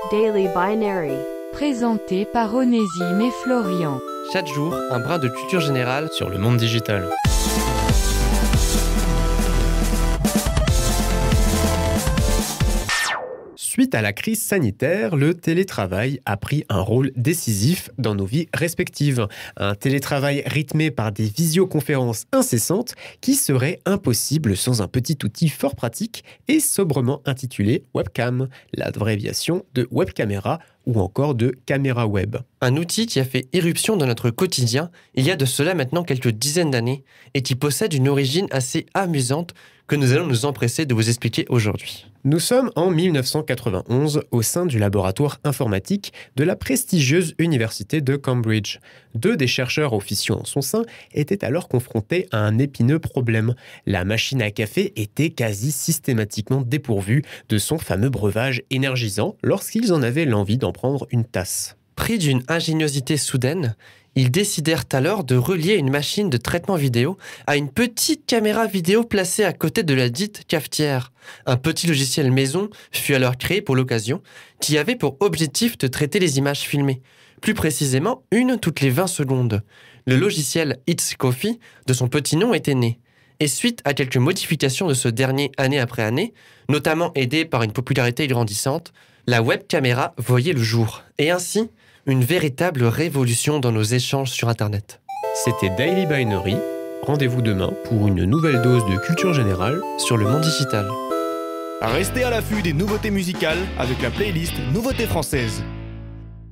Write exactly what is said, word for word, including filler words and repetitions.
Daily Binary. Présenté par Onésime et Florian. Chaque jour, un brin de culture générale sur le monde digital. Suite à la crise sanitaire, le télétravail a pris un rôle décisif dans nos vies respectives. Un télétravail rythmé par des visioconférences incessantes qui serait impossible sans un petit outil fort pratique et sobrement intitulé webcam, l'abréviation de webcaméra ou encore de caméra web. Un outil qui a fait irruption dans notre quotidien il y a de cela maintenant quelques dizaines d'années et qui possède une origine assez amusante que nous allons nous empresser de vous expliquer aujourd'hui. Nous sommes en dix-neuf cent quatre-vingt-onze au sein du laboratoire informatique de la prestigieuse université de Cambridge. Deux des chercheurs officiant en son sein étaient alors confrontés à un épineux problème. La machine à café était quasi systématiquement dépourvue de son fameux breuvage énergisant lorsqu'ils en avaient l'envie d'en prendre une tasse. Pris d'une ingéniosité soudaine, ils décidèrent alors de relier une machine de traitement vidéo à une petite caméra vidéo placée à côté de la dite cafetière. Un petit logiciel maison fut alors créé pour l'occasion, qui avait pour objectif de traiter les images filmées, plus précisément une toutes les vingt secondes. Le logiciel It's Coffee, de son petit nom, était né. Et suite à quelques modifications de ce dernier année après année, notamment aidé par une popularité grandissante, la webcaméra voyait le jour. Et ainsi, une véritable révolution dans nos échanges sur Internet. C'était Daily Binary. Rendez-vous demain pour une nouvelle dose de culture générale sur le monde digital. Restez à l'affût des nouveautés musicales avec la playlist Nouveautés françaises.